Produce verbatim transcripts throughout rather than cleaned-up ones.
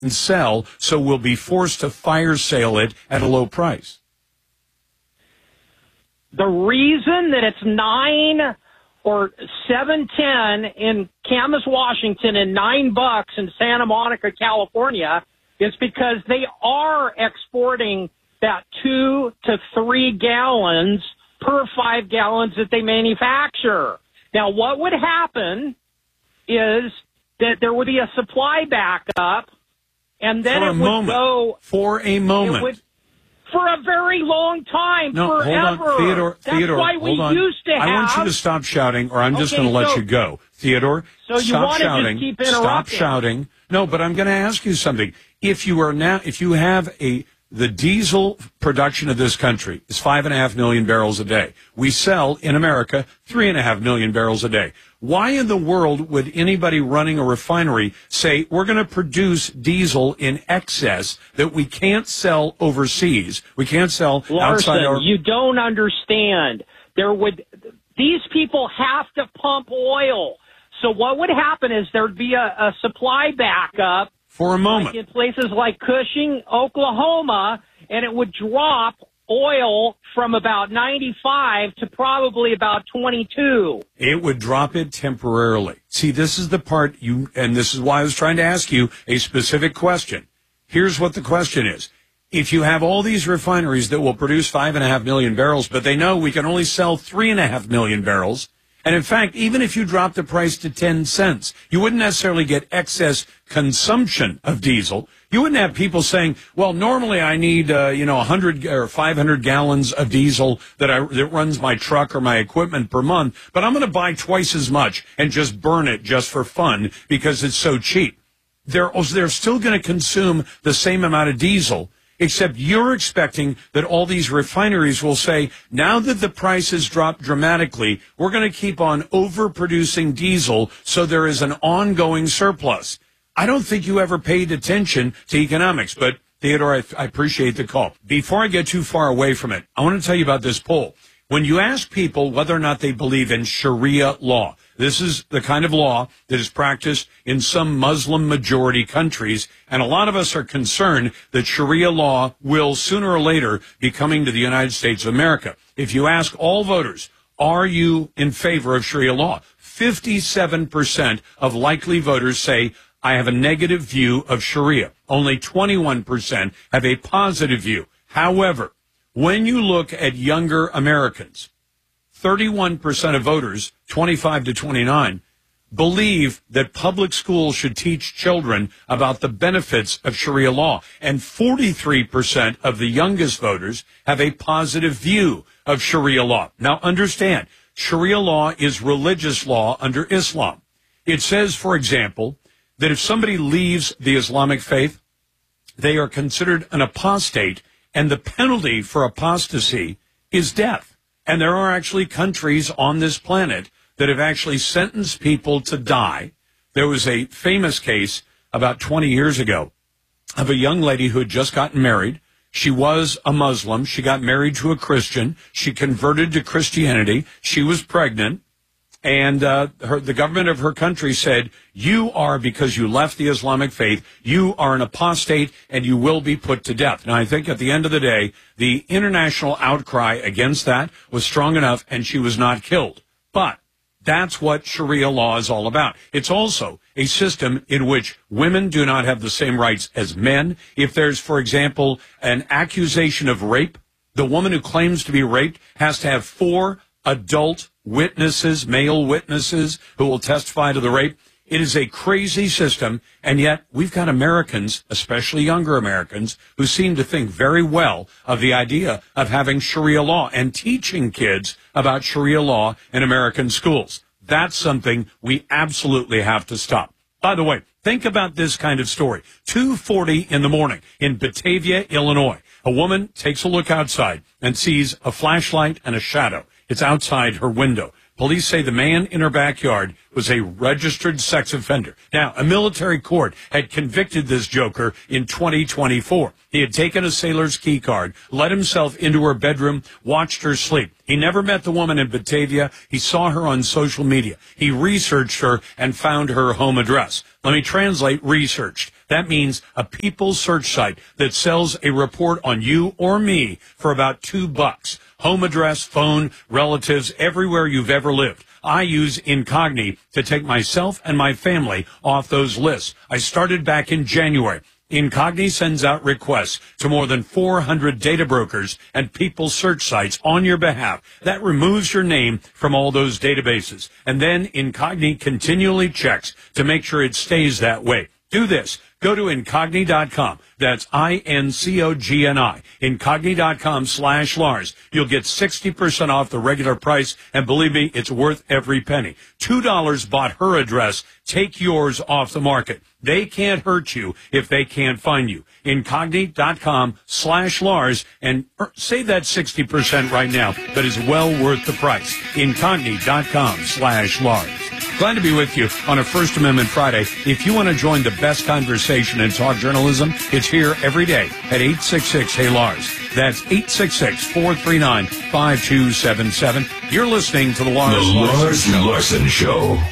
and sell, so we'll be forced to fire sale it at a low price? The reason that it's nine or seven ten in Camas, Washington, and nine bucks in Santa Monica, California, is because they are exporting that two to three gallons per five gallons that they manufacture. Now, what would happen is that there would be a supply backup, and then For it a would moment. go For a moment. It would, for a very long time, No, forever. hold on, Theodore. That's Theodore, why we hold on. used to have. I want you to stop shouting, or I'm just Okay, going to let so- you go. Theodore, So you stop wanna just shouting. keep Stop interrupting. shouting. No, but I'm going to ask you something. If you are now, if you have a the diesel production of this country is five and a half million barrels a day. We sell in America three and a half million barrels a day. Why in the world would anybody running a refinery say we're going to produce diesel in excess that we can't sell overseas? We can't sell Larson, outside our. you don't understand. There would these people have to pump oil. So what would happen is there'd be a, a supply backup For a moment. like in places like Cushing, Oklahoma, and it would drop oil from about ninety-five to probably about twenty-two. It would drop it temporarily. See, this is the part you, and this is why I was trying to ask you a specific question. Here's what the question is. If you have all these refineries that will produce five and a half million barrels, but they know we can only sell three and a half million barrels, and in fact, even if you drop the price to ten cents, you wouldn't necessarily get excess consumption of diesel. You wouldn't have people saying, well, normally I need, uh, you know, one hundred or five hundred gallons of diesel that I, that runs my truck or my equipment per month, but I'm going to buy twice as much and just burn it just for fun because it's so cheap. They're, they're still going to consume the same amount of diesel, except you're expecting that all these refineries will say, now that the price has dropped dramatically, we're going to keep on overproducing diesel so there is an ongoing surplus. I don't think you ever paid attention to economics, but Theodore, I, I appreciate the call. Before I get too far away from it, I want to tell you about this poll. When you ask people whether or not they believe in Sharia law, this is the kind of law that is practiced in some Muslim majority countries, and a lot of us are concerned that Sharia law will sooner or later be coming to the United States of America. If you ask all voters, are you in favor of Sharia law? fifty-seven percent of likely voters say, I have a negative view of Sharia. Only twenty-one percent have a positive view. However, when you look at younger Americans, thirty-one percent of voters, twenty-five to twenty-nine, believe that public schools should teach children about the benefits of Sharia law. And forty-three percent of the youngest voters have a positive view of Sharia law. Now understand, Sharia law is religious law under Islam. It says, for example, that if somebody leaves the Islamic faith, they are considered an apostate, and the penalty for apostasy is death. And there are actually countries on this planet that have actually sentenced people to die. There was a famous case about twenty years ago of a young lady who had just gotten married. She was a Muslim. She got married to a Christian. She converted to Christianity. She was pregnant. And uh, her, the government of her country said, you are, because you left the Islamic faith, you are an apostate and you will be put to death. Now, I think at the end of the day, the international outcry against that was strong enough and she was not killed. But that's what Sharia law is all about. It's also a system in which women do not have the same rights as men. If there's, for example, an accusation of rape, the woman who claims to be raped has to have four adult witnesses, male witnesses, who will testify to the rape. It is a crazy system, and yet we've got Americans, especially younger Americans, who seem to think very well of the idea of having Sharia law and teaching kids about Sharia law in American schools. That's something we absolutely have to stop. By the way, think about this kind of story. two forty in the morning in Batavia, Illinois. A woman takes a look outside and sees a flashlight and a shadow. It's outside her window. Police say the man in her backyard was a registered sex offender. Now, a military court had convicted this joker in twenty twenty-four. He had taken a sailor's key card, let himself into her bedroom, watched her sleep. He never met the woman in Batavia. He saw her on social media. He researched her and found her home address. Let me translate researched. That means a people search site that sells a report on you or me for about two bucks. Home address, phone, relatives, everywhere you've ever lived. I use Incogni to take myself and my family off those lists. I started back in January. Incogni sends out requests to more than four hundred data brokers and people search sites on your behalf. That removes your name from all those databases. And then Incogni continually checks to make sure it stays that way. Do this. Go to Incogni dot com. That's I N C O G N I. Incogni dot com slash Lars. You'll get sixty percent off the regular price, and believe me, it's worth every penny. two dollars bought her address. Take yours off the market. They can't hurt you if they can't find you. Incogni dot com slash Lars, and save that sixty percent right now. That is well worth the price. Incogni dot com slash Lars. Glad to be with you on a First Amendment Friday. If you want to join the best conversation in talk journalism, it's here every day at eight six six, hey Lars. That's eight six six, four three nine, five two seven seven. You're listening to the Lars, the Larson, Lars Show. Larson Show.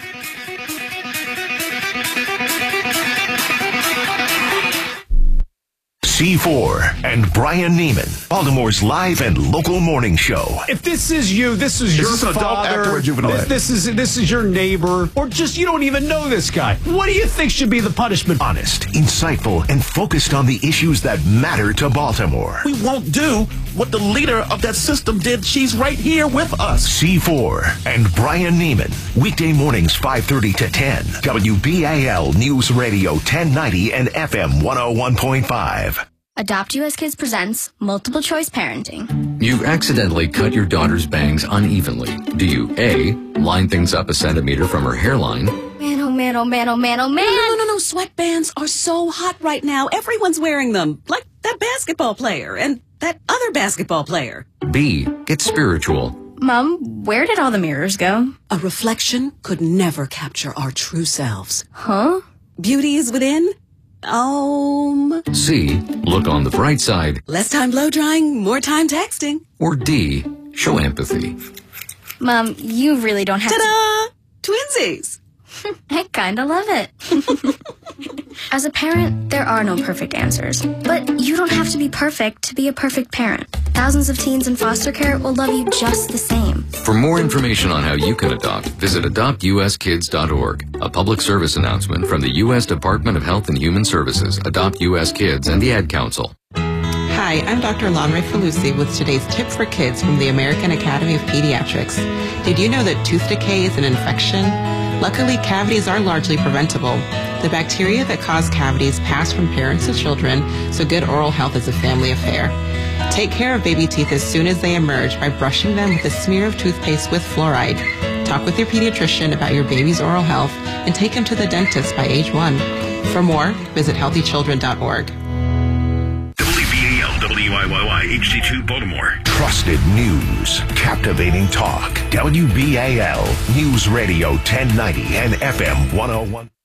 C four and Brian Neiman, Baltimore's live and local morning show. If this is you, this is, is your this adult, father, active, or juvenile? This, this is this is your neighbor, or just you don't even know this guy. What do you think should be the punishment? Honest, insightful, and focused on the issues that matter to Baltimore. We won't do what the leader of that system did. She's right here with us. C four and Brian Neiman, weekday mornings five thirty to ten. W B A L News Radio ten ninety and F M one oh one point five. Adopt U S Kids presents Multiple Choice Parenting. You've accidentally cut your daughter's bangs unevenly. Do you A, line things up a centimeter from her hairline? Man, oh man, oh man, oh man, oh man. No, no, no, no. Sweatbands are so hot right now. Everyone's wearing them. Like that basketball player and that other basketball player. B, get spiritual. Mom, where did all the mirrors go? A reflection could never capture our true selves. Huh? Beauty is within. Um. C, look on the bright side. Less time blow drying, more time texting. Or D, show empathy. Mom, you really don't have Ta-da! To... Twinsies. I kinda love it. As a parent, there are no perfect answers. But you don't have to be perfect to be a perfect parent. Thousands of teens in foster care will love you just the same. For more information on how you can adopt, visit adopt u s kids dot org. A public service announcement from the U S Department of Health and Human Services, Adopt U S Kids, and the Ad Council. Hi, I'm Doctor Lonray Falusi with today's tip for kids from the American Academy of Pediatrics. Did you know that tooth decay is an infection? Luckily, cavities are largely preventable. The bacteria that cause cavities pass from parents to children, so good oral health is a family affair. Take care of baby teeth as soon as they emerge by brushing them with a smear of toothpaste with fluoride. Talk with your pediatrician about your baby's oral health and take him to the dentist by age one. For more, visit healthy children dot org. W B A L W I Y Y H D two Baltimore. Trusted news, captivating talk. W B A L News Radio ten ninety and F M one oh one.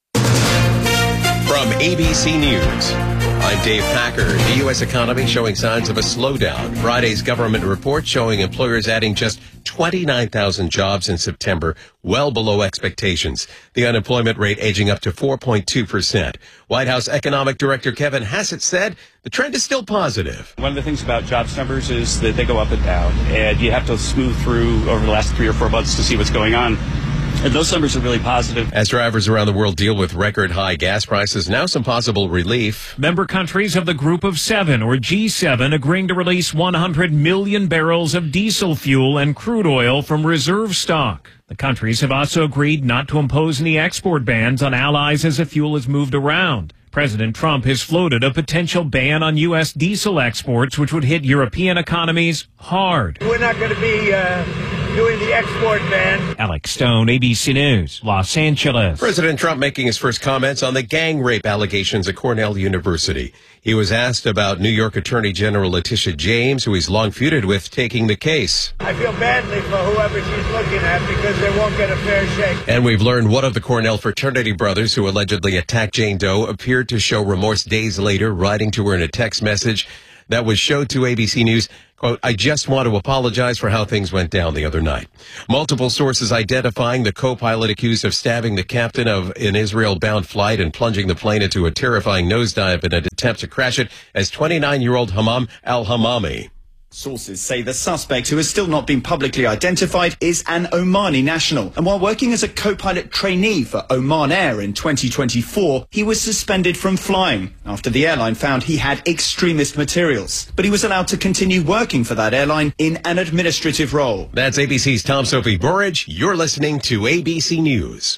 From A B C News, I'm Dave Packer. The U S economy showing signs of a slowdown. Friday's government report showing employers adding just twenty-nine thousand jobs in September, well below expectations. The unemployment rate edging up to four point two percent. White House Economic Director Kevin Hassett said the trend is still positive. One of the things about jobs numbers is that they go up and down, and you have to smooth through over the last three or four months to see what's going on. And those numbers are really positive. As drivers around the world deal with record high gas prices, now some possible relief. Member countries of the Group of Seven, or G seven, agreeing to release one hundred million barrels of diesel fuel and crude oil from reserve stock. The countries have also agreed not to impose any export bans on allies as the fuel is moved around. President Trump has floated a potential ban on U S diesel exports, which would hit European economies hard. We're not going to be uh, doing the export ban. Alex Stone, A B C News, Los Angeles. President Trump making his first comments on the gang rape allegations at Cornell University. He was asked about New York Attorney General Letitia James, who he's long feuded with, taking the case. I feel badly for whoever she's looking at because they won't get a fair shake. And we've learned one of the Cornell fraternity brothers who allegedly attacked Jane Doe appeared to show remorse days later, writing to her in a text message. that was showed to A B C News. Quote, I just want to apologize for how things went down the other night. Multiple sources identifying the co-pilot accused of stabbing the captain of an Israel-bound flight and plunging the plane into a terrifying nosedive in an attempt to crash it as twenty-nine-year-old Hammam al-Hamami. Sources say the suspect, who has still not been publicly identified, is an Omani national. And while working as a co-pilot trainee for Oman Air in twenty twenty-four, he was suspended from flying after the airline found he had extremist materials. But he was allowed to continue working for that airline in an administrative role. That's A B C's Tom Sophie Burridge. You're listening to A B C News.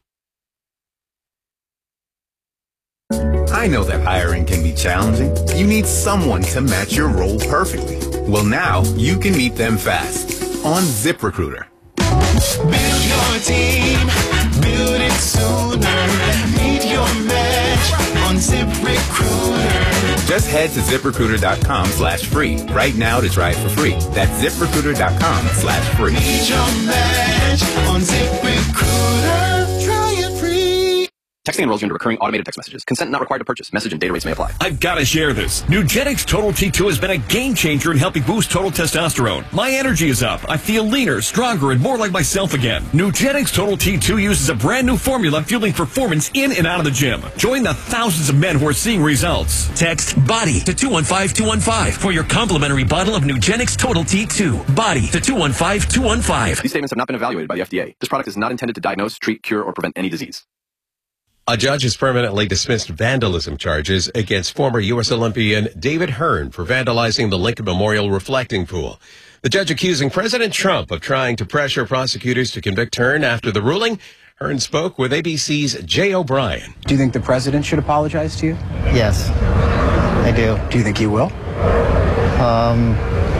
I know that hiring can be challenging. You need someone to match your role perfectly. Well, now you can meet them fast on ZipRecruiter. Build your team, build it sooner. Meet your match on ZipRecruiter. Just head to ZipRecruiter.com slash free right now to try it for free. That's ZipRecruiter.com slash free. Meet your match on ZipRecruiter. Try it free. Texting enrolls you into recurring automated text messages. Consent not required to purchase. Message and data rates may apply. I've got to share this. Nugenix Total T two has been a game changer in helping boost total testosterone. My energy is up. I feel leaner, stronger, and more like myself again. Nugenix Total T two uses a brand new formula fueling performance in and out of the gym. Join the thousands of men who are seeing results. Text BODY to two one five two one five for your complimentary bottle of Nugenix Total T two. BODY to two one five two one five. These statements have not been evaluated by the F D A. This product is not intended to diagnose, treat, cure, or prevent any disease. A judge has permanently dismissed vandalism charges against former U S Olympian David Hearn for vandalizing the Lincoln Memorial reflecting pool. The judge accusing President Trump of trying to pressure prosecutors to convict Hearn. After the ruling, Hearn spoke with A B C's Jay O'Brien. Do you think the president should apologize to you? Yes, I do. Do you think he will? Um,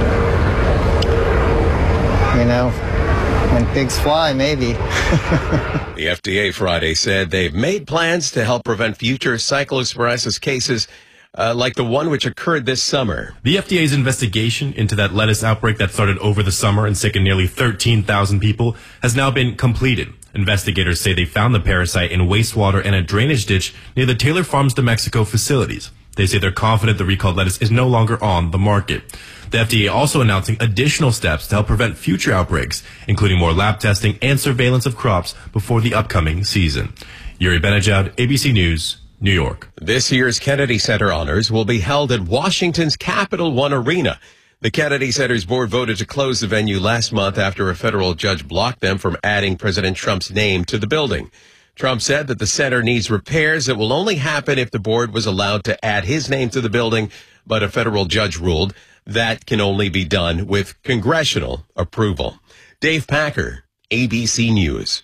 you know, when pigs fly, maybe. The F D A Friday said they've made plans to help prevent future cyclosporiasis cases uh, like the one which occurred this summer. The F D A's investigation into that lettuce outbreak that started over the summer and sickened nearly thirteen thousand people has now been completed. Investigators say they found the parasite in wastewater and a drainage ditch near the Taylor Farms de Mexico facilities. They say they're confident the recalled lettuce is no longer on the market. The F D A also announcing additional steps to help prevent future outbreaks, including more lab testing and surveillance of crops before the upcoming season. Yuri Benajad, A B C News, New York. This year's Kennedy Center honors will be held at Washington's Capital One Arena. The Kennedy Center's board voted to close the venue last month after a federal judge blocked them from adding President Trump's name to the building. Trump said that the center needs repairs that will only happen if the board was allowed to add his name to the building, but a federal judge ruled that can only be done with congressional approval. Dave Packer, A B C News.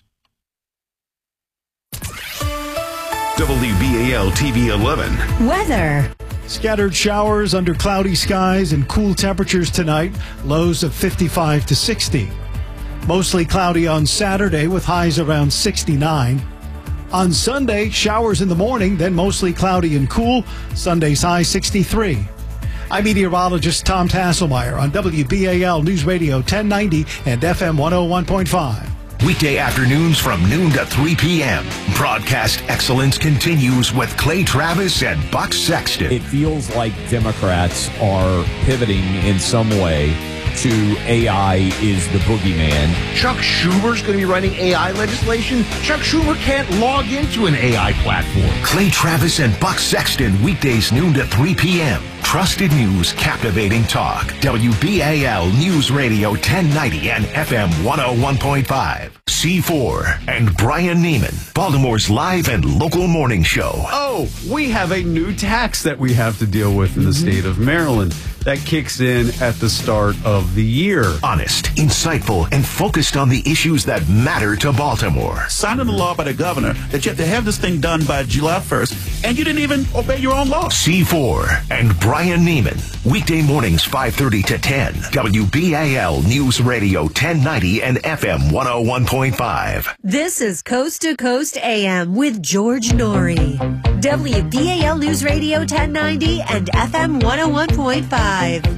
W B A L T V eleven. Weather. Scattered showers under cloudy skies and cool temperatures tonight. Lows of fifty-five to sixty. Mostly cloudy on Saturday with highs around sixty-nine. On Sunday, showers in the morning, then mostly cloudy and cool. Sunday's high sixty-three. I'm meteorologist Tom Tasselmeyer on W B A L News Radio ten ninety and F M one oh one point five. Weekday afternoons from noon to three p.m. Broadcast excellence continues with Clay Travis and Buck Sexton. It feels like Democrats are pivoting in some way to A I is the boogeyman. Chuck Schumer's going to be writing A I legislation. Chuck Schumer can't log into an A I platform. Clay Travis and Buck Sexton, weekdays noon to three p.m. Trusted news, captivating talk. W B A L News Radio ten ninety and F M one oh one point five. C four and Brian Neiman, Baltimore's live and local morning show. Oh, we have a new tax that we have to deal with in the state of Maryland. That kicks in at the start of the year. Honest, insightful, and focused on the issues that matter to Baltimore. Signing the law by the governor that you have to have this thing done by July first, and you didn't even obey your own law. C four and Brian Neiman, weekday mornings five thirty to ten. W B A L News Radio ten ninety and F M one oh one point five. This is Coast to Coast A M with George Norrie. W B A L News Radio ten ninety and F M one oh one point five.